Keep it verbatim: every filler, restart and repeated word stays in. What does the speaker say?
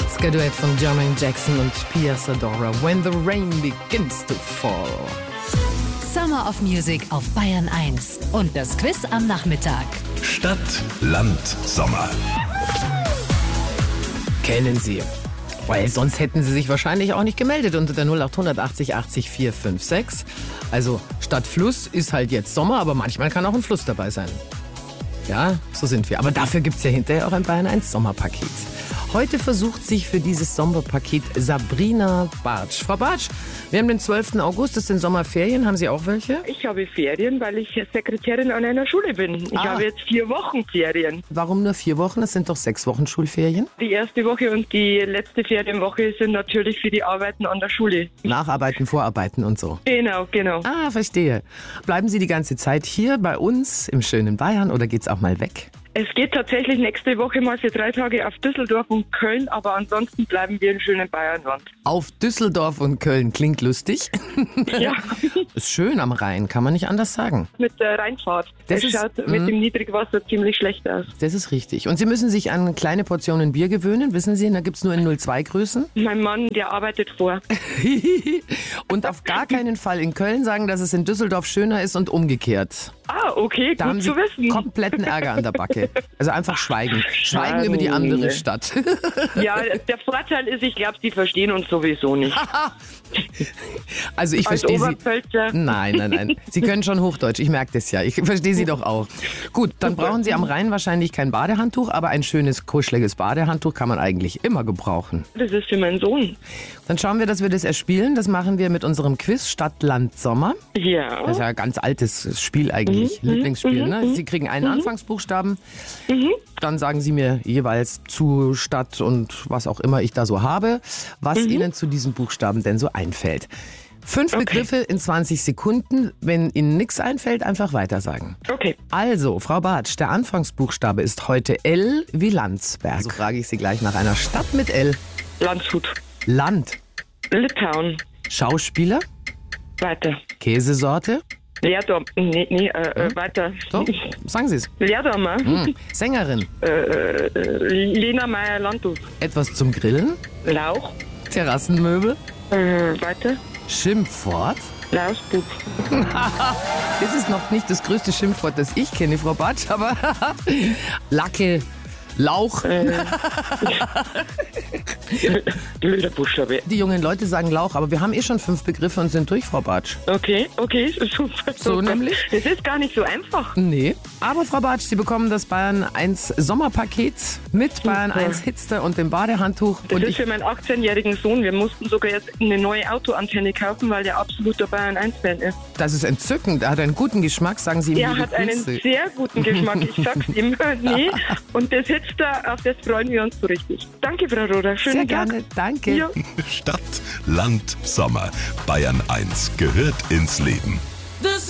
achtziger-Duett von Jermaine Jackson und Pia Zadora. When the rain begins to fall. Summer of Music auf Bayern eins. Und das Quiz am Nachmittag. Stadt, Land, Sommer. Kennen Sie? Weil sonst hätten Sie sich wahrscheinlich auch nicht gemeldet unter der null acht hundert achtzig achtzig vier fünf sechs. Also statt Fluss ist halt jetzt Sommer, aber manchmal kann auch ein Fluss dabei sein. Ja, so sind wir. Aber dafür gibt es ja hinterher auch ein Bayern eins Sommerpaket. Heute versucht sich für dieses Sommerpaket Sabrina Bartsch. Frau Bartsch, wir haben den zwölften August, das sind Sommerferien. Haben Sie auch welche? Ich habe Ferien, weil ich Sekretärin an einer Schule bin. Ich Ah. habe jetzt vier Wochen Ferien. Warum nur vier Wochen? Das sind doch sechs Wochen Schulferien. Die erste Woche und die letzte Ferienwoche sind natürlich für die Arbeiten an der Schule. Nacharbeiten, Vorarbeiten und so. Genau, genau. Ah, verstehe. Bleiben Sie die ganze Zeit hier bei uns im schönen Bayern oder geht's auch mal weg? Es geht tatsächlich nächste Woche mal für drei Tage auf Düsseldorf und Köln, aber ansonsten bleiben wir im schönen Bayernland. Auf Düsseldorf und Köln klingt lustig. Ja, Ist schön am Rhein, kann man nicht anders sagen. mit der Rheinfahrt. Das es ist- schaut mm. mit dem Niedrigwasser ziemlich schlecht aus. Das ist richtig. Und Sie müssen sich an kleine Portionen Bier gewöhnen, wissen Sie, da gibt's nur in null zwei Größen. Mein Mann, der arbeitet vor. Und auf gar keinen Fall in Köln sagen, dass es in Düsseldorf schöner ist und umgekehrt. Ah, okay, Da haben gut Sie zu wissen. kompletten Ärger an der Backe. Also einfach schweigen. Schweigen Schade. über die andere Stadt. Ja, der Vorteil ist, ich glaube, die verstehen uns sowieso nicht. Also ich Als verstehe Sie. Oberpfälzer. Nein, nein, nein. Sie können schon Hochdeutsch, ich merke das ja. Ich verstehe Sie doch auch. Gut, dann brauchen Sie am Rhein wahrscheinlich kein Badehandtuch, aber ein schönes, kuscheliges Badehandtuch kann man eigentlich immer gebrauchen. Das ist für meinen Sohn. Dann schauen wir, dass wir das erspielen. Das machen wir mit unserem Quiz Stadt, Land, Sommer. Ja. Das ist ja ein ganz altes Spiel eigentlich, Lieblingsspiel. Ne? Sie kriegen einen Anfangsbuchstaben, dann sagen Sie mir jeweils zu, Stadt und was auch immer ich da so habe, was Ihnen zu diesem Buchstaben denn so einfällt. Fünf Okay. Begriffe in zwanzig Sekunden. Wenn Ihnen nichts einfällt, einfach weitersagen. Okay. Also, Frau Bartsch, der Anfangsbuchstabe ist heute L wie Landsberg. So frage ich Sie gleich nach einer Stadt mit L. Landshut. Land, Litauen. Schauspieler, Weiter. Käsesorte. Leerdom. Nee, nee, äh, äh, weiter. So, sagen Sie es. Leerdommer. Hm. Sängerin, Äh, äh, Lena Meyer-Landrut. etwas zum Grillen, Lauch. Terrassenmöbel, Äh, weiter. Schimpfwort. Lausbub. Das ist noch nicht das größte Schimpfwort, das ich kenne, Frau Bartsch, aber Lacke, Lauch. Äh, blöder Buchstabe. Die jungen Leute sagen Lauch, aber wir haben eh schon fünf Begriffe und sind durch, Frau Bartsch. Okay, okay, super. So super. nämlich? Das ist gar nicht so einfach. Nee. Aber Frau Bartsch, Sie bekommen das Bayern eins Sommerpaket mit Bayern eins Hitster und dem Badehandtuch. Das Und ist ich, für meinen achtzehnjährigen Sohn. Wir mussten sogar jetzt eine neue Autoantenne kaufen, weil der absoluter Bayern eins Fan ist. das ist entzückend. Er hat einen guten Geschmack, sagen Sie ihm Er liebe hat einen Grüße. sehr guten Geschmack, ich sag's ihm. Nee. Und das Hitster, auf das freuen wir uns so richtig. Danke, Frau Roder. Schönen Sehr Tag. gerne, danke. Ja. Stadt, Land, Sommer. Bayern eins gehört ins Leben.